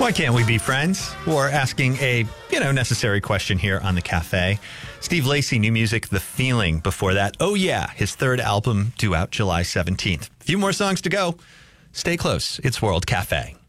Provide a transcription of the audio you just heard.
Why can't we be friends? Or asking a, necessary question here on the cafe. Steve Lacy, new music, The Feeling. Before that, Oh Yeah, his third album due out July 17th. A few more songs to go. Stay close. It's World Cafe.